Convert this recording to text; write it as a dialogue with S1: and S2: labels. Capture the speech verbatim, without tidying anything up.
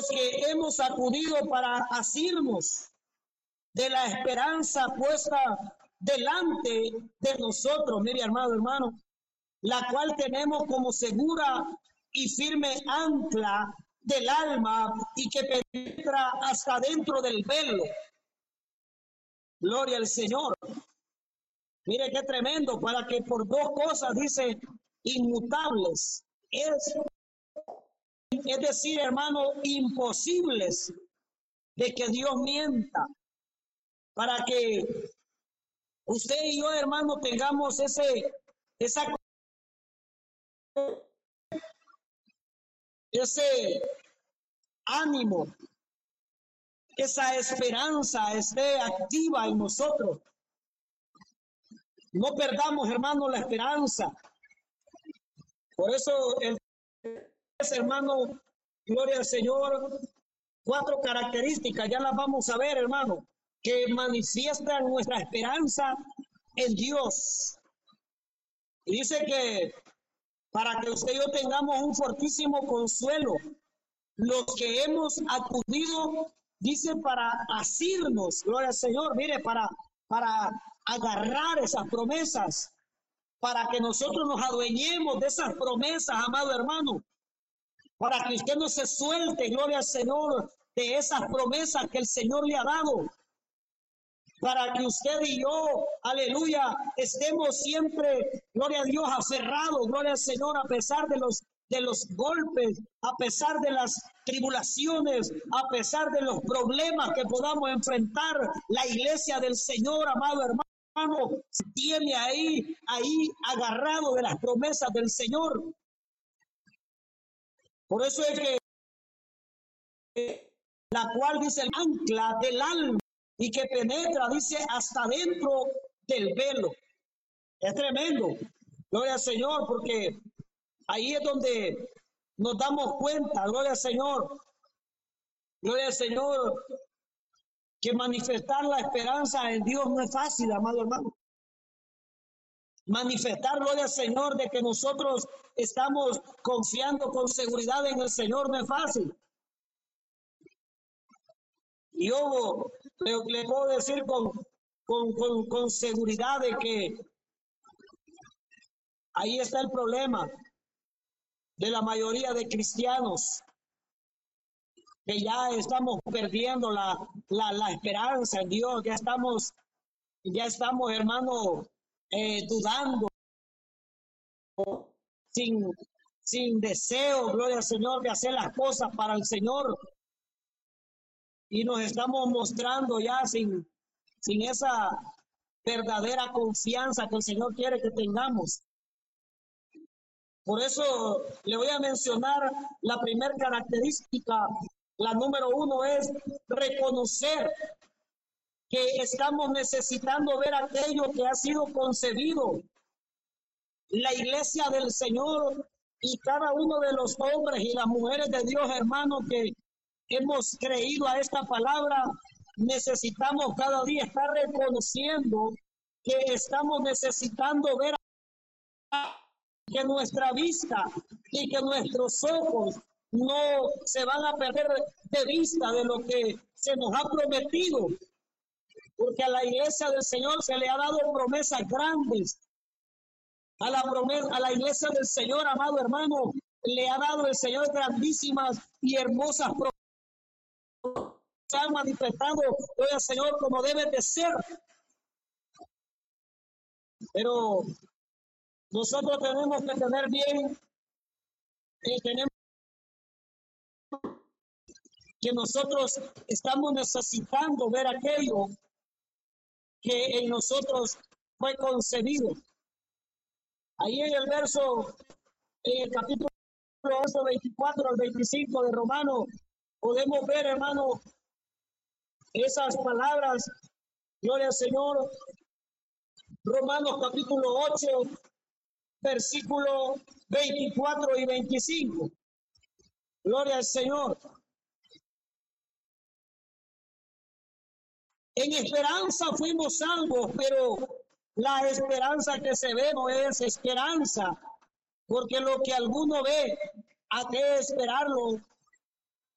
S1: que hemos acudido para asirnos de la esperanza puesta delante de nosotros, mire hermano, hermano, la cual tenemos como segura y firme ancla del alma y que penetra hasta dentro del velo. Gloria al Señor. Mire qué tremendo, para que por dos cosas dice inmutables, es, es decir, hermano, imposibles de que Dios mienta, para que usted y yo, hermano, tengamos ese, esa, ese ánimo, esa esperanza esté activa en nosotros. No perdamos, hermano, la esperanza. Por eso, el hermano, gloria al Señor, cuatro características, ya las vamos a ver, hermano, que manifiestan nuestra esperanza en Dios. Y dice que para que usted y yo tengamos un fortísimo consuelo, los que hemos acudido, dice, para asirnos, gloria al Señor, mire, para, para agarrar esas promesas, para que nosotros nos adueñemos de esas promesas, amado hermano, para que usted no se suelte, gloria al Señor, de esas promesas que el Señor le ha dado, para que usted y yo, aleluya, estemos siempre, gloria a Dios, aferrados, gloria al Señor, a pesar de los de los golpes, a pesar de las tribulaciones, a pesar de los problemas que podamos enfrentar. La iglesia del Señor, amado hermano, se tiene ahí, ahí agarrado de las promesas del Señor. Por eso es que la cual dice el ancla del alma y que penetra, dice, hasta dentro del velo. Es tremendo, gloria al Señor, porque ahí es donde nos damos cuenta, gloria al Señor, gloria al Señor, que manifestar la esperanza en Dios no es fácil, amado hermano. Manifestar, gloria al Señor, de que nosotros estamos confiando con seguridad en el Señor no es fácil. Y yo le, le puedo decir con, con, con, con seguridad de que ahí está el problema de la mayoría de cristianos, que ya estamos perdiendo la, la, la esperanza en Dios, ya estamos, ya estamos, hermano, eh, dudando, sin, sin deseo, gloria al Señor, de hacer las cosas para el Señor, y nos estamos mostrando ya sin, sin esa verdadera confianza que el Señor quiere que tengamos. Por eso le voy a mencionar la primera característica, la número uno es reconocer que estamos necesitando ver aquello que ha sido concebido. La iglesia del Señor y cada uno de los hombres y las mujeres de Dios, hermanos, que hemos creído a esta palabra, necesitamos cada día estar reconociendo que estamos necesitando ver a que nuestra vista y que nuestros ojos no se van a perder de vista de lo que se nos ha prometido, porque a la iglesia del Señor se le ha dado promesas grandes. A la promesa, a la iglesia del Señor, amado hermano, le ha dado el Señor grandísimas y hermosas promesas. Se han manifestado hoy al Señor como debe de ser. Pero nosotros tenemos que tener bien, eh, tenemos que nosotros estamos necesitando ver aquello que en nosotros fue concebido. Ahí en el verso, en el capítulo once, veinticuatro al veinticinco de Romanos, podemos ver, hermano, esas palabras, gloria al Señor. Romanos capítulo ocho, versículo veinticuatro y veinticinco. Gloria al Señor. En esperanza fuimos salvos, pero la esperanza que se ve no es esperanza, porque lo que alguno ve, ¿a qué esperarlo?